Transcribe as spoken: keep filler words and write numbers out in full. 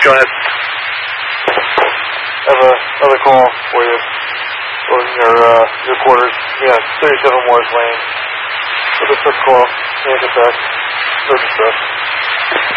Go ahead. I have a, another call for you. Or your, uh, your quarters. Yeah, thirty-seven Morris Lane. With a quick call. Make it back. Service stuff.